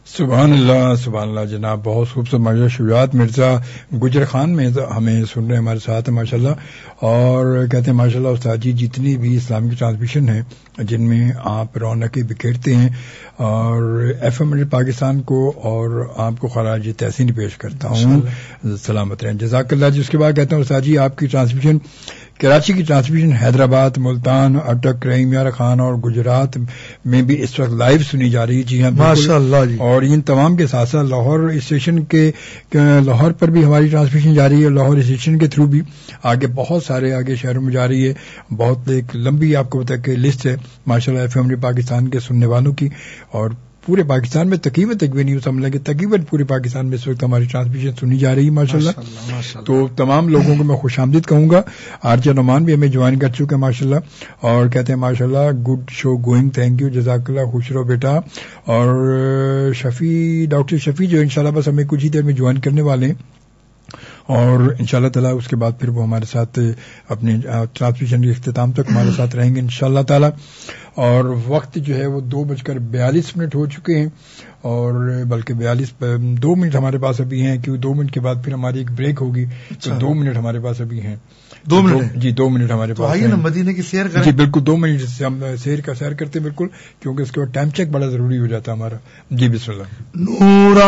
سبحان اللہ جناب، بہت خوبصورت ماشاء اللہ. شجاعت مرزا گجر خان میں ہمیں سن رہے ہیں، ہمارے ساتھ ہیں ماشاء اللہ، اور کہتے ہیں ماشاء اللہ استاد جی جتنی بھی اسلامی ٹرانسمیشن ہیں جن میں آپ رونقیں بکھیرتے ہیں، اور ایف ایم پاکستان کو اور آپ کو خراج تحسین پیش کرتا ہوں. سلامت رہیں، جزاک اللہ جی. اس کے بعد کہتا ہوں استاد جی آپ کی ٹرانسمیشن کراچی کی ٹرانسمیشن حیدرآباد، ملتان، اٹک، رحیم یار خان اور گجرات میں بھی اس وقت لائیو سنی جا رہی ہے. جی ہاں ماشاء اللہ جی. اور ان تمام کے ساتھ ساتھ لاہور اسٹیشن کے لاہور پر بھی ہماری ٹرانسمیشن جاری ہے، لاہور اسٹیشن کے تھرو بھی آگے بہت سارے آگے شہروں میں جاری ہے. بہت ایک لمبی آپ کو بتا کہ لسٹ ہے ماشاء اللہ ایف ایم پاکستان کے سننے والوں کی، اور پورے پاکستان میں تقریباً نہیں سمجھ کہ تقریباً پورے پاکستان میں اس وقت ہماری ٹرانسمیشن سنی جا رہی ہے ماشاء اللہ. تو تمام لوگوں کو میں خوش آمدید کہوں گا. آرجے نعمان بھی ہمیں جوائن کر چکے ہیں ماشاء اللہ، اور کہتے ہیں ماشاء اللہ good show going, thank you, جزاک اللہ، خوش رہو بیٹا. اور ڈاکٹر شفیع جو انشاءاللہ بس ہمیں کچھ ہی دیر میں جوائن کرنے والے ہیں، اور انشاءاللہ تعالیٰ اس کے بعد پھر وہ ہمارے ساتھ اپنے ٹرانسمیشن کے اختتام تک ہمارے ساتھ رہیں گے انشاءاللہ تعالیٰ. اور وقت جو ہے وہ 2:42 ہو چکے ہیں، اور بلکہ 2 منٹ ہمارے پاس ابھی ہیں، کیونکہ 2 منٹ کے بعد پھر ہماری ایک بریک ہوگی. تو 2 منٹ ہمارے پاس ابھی ہیں. 2 منٹ جی 2 منٹ ہمارے پاس. آئیے نا مدینے کی سیر کریں. جی بالکل 2 منٹ سے ہم سیر کرتے ہیں بالکل، کیونکہ اس کے بعد ٹائم چیک بڑا ضروری ہو جاتا ہے ہمارا. جی بسم اللہ. نور